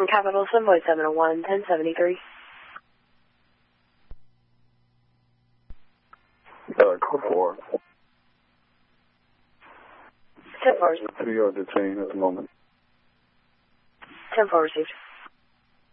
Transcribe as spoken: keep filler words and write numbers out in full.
From Capital Convoy seven oh one, ten seventy-three. Uh, code four. ten four received. Three are detained at the moment. ten four received.